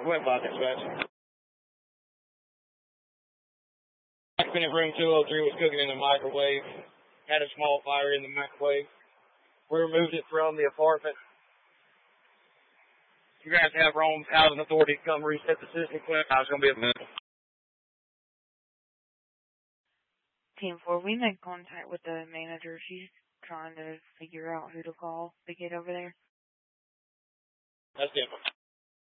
went by dispatch. Occupant in room 203 was cooking in the microwave. Had a small fire in the microwave. We removed it from the apartment. You're going to have to have Rome Housing Authority come reset the system. It's going to be a mess. Team 4, we made contact with the manager. She's trying to figure out who to call to get over there. That's different.